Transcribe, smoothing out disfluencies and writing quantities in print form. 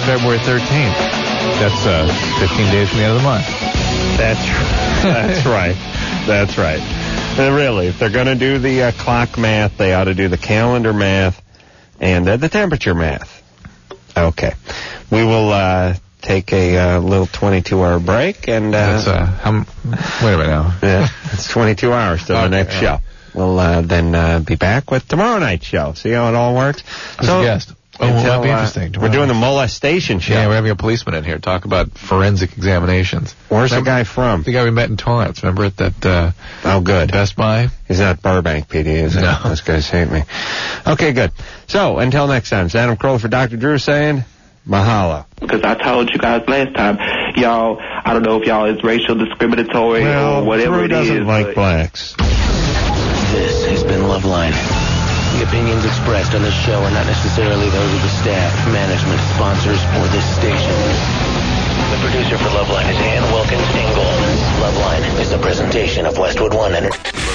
February 13th. That's 15 days from the end of the month. That's right. That's right. Really, if they're going to do the clock math, they ought to do the calendar math and the temperature math. Okay. We will take a little 22-hour break. And wait a minute now. Yeah, it's 22 hours till the next show. We'll then be back with tomorrow night's show. See how it all works? Who's the guest? Oh, that'd be interesting. We're doing the molestation show. Yeah, we're having a policeman in here talk about forensic examinations. Where's the guy from? The guy we met in Torrance. Remember at that good. Best Buy? He's not Burbank, PD, is he? No. Those guys hate me. Okay, good. So, until next time, it's Adam Carolla for Dr. Drew saying, mahalo. Because I told you guys last time, y'all, I don't know if y'all is racial discriminatory or whatever Drew it is. doesn't like blacks. This has been Loveline. The opinions expressed on this show are not necessarily those of the staff, management, sponsors, or this station. The producer for Loveline is Ann Wilkins Ingle. Loveline is a presentation of Westwood One Entertainment.